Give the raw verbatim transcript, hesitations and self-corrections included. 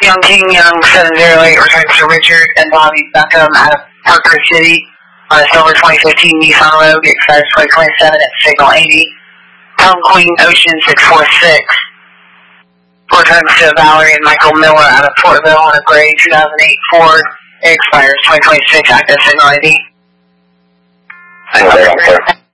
Young King Young seven zero eight returns to Richard and Bobby Beckham out of Parker City on a silver twenty fifteen Nissan Rogue, expires twenty twenty-seven at signal eighty. Tom Queen Ocean six four six returns to Valerie and Michael Miller out of Portville on a gray two thousand eight Ford, expires twenty twenty-six, active signal eighty. Signal eighty.